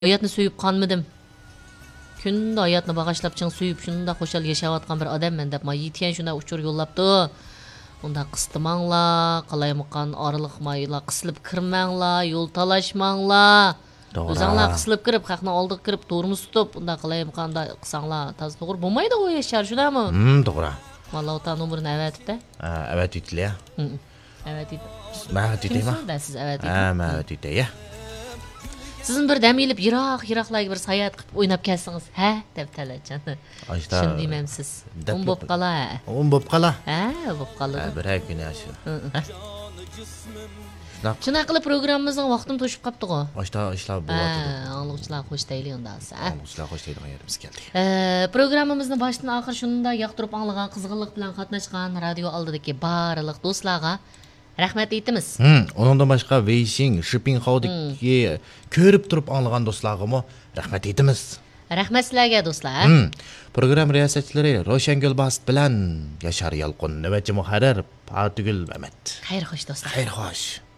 Hayatni suyup qanmadım. Kunda hayatni bag'ashlab ching suyup shunda qo'shal yashayotgan bir odamman deb ma yetgan shunda uchur yo'llabdi. Unda qistimanglar, qalaymiqan oraliqmaylar, qisilib kirmanglar, yo'l talashmanglar. O'zinglar qisilib kirib, haqni oldiga kirib, to'g'rimiz tutib, unda qalaymiqanda qilsanglar, to'g'ri to'g'ri bo'lmaydi u yashar, shundami? To'g'ri. Vallohu ta'ala numerini avatibdi. Avatitli. Avatib. Ma'vatitma. Siz avatib. Ma'vatitdi ya. Sizin bir dam elib yiroq-yiroqlarga bir sayohat qilib o'ynab kelsangiz, ha, deb talachan. Shuni deymamsiz. Bo'p qala. Bo'p qala. Ha, bo'p qala. Bir kuni shu. Shuna qilib programmamizning vaqtini to'shib qopdi-ku. Oshta ishlar bo'lyapti. Angluvchilar xo'sh deylik unda. Angluvchilar xo'sh deydigan yerimiz keldi. Programmamizni boshdan oxir shunda yoqtirib anglagan, qizg'inlik bilan qatnashgan radio oldidagi barliq do'stlarga rahmat aytamiz. Undan boshqa Weixin, Shipping How'dagi ko'rib turib anglagan do'stlarga rahmat aytamiz. Rahmat sizlarga do'stlar. Program riyosatchilari Roshan Gulbast bilan Yashar Yalqun, navbatchi muharrir Fatugul Mamat. Xayr xo'sh do'stlar. Xayr xo'sh.